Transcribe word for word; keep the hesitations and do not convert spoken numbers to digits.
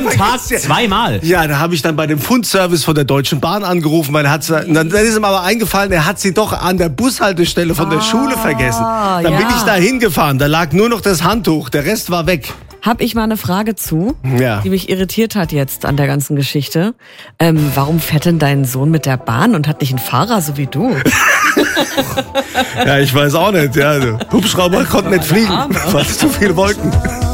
Am Tag zweimal? Ja, da habe ich dann bei dem Fundservice von der Deutschen Bahn angerufen, weil er hat, dann, dann ist ihm aber eingefallen, er hat sie doch an der Bushaltestelle von der ah, Schule vergessen. Dann ja. bin ich da hingefahren, da lag nur noch das Handtuch, der Rest war weg. Hab ich mal eine Frage zu, Ja. die mich irritiert hat jetzt an der ganzen Geschichte. Ähm, warum fährt denn dein Sohn mit der Bahn und hat nicht einen Fahrer, so wie du? Ja, ich weiß auch nicht. Ja, Hubschrauber konnten nicht fliegen, weil es zu viele Wolken.